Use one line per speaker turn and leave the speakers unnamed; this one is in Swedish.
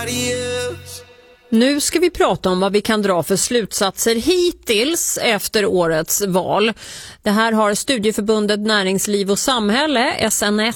Nu ska vi prata om vad vi kan dra för slutsatser hittills efter årets val. Det här har Studieförbundet Näringsliv och Samhälle, SNS,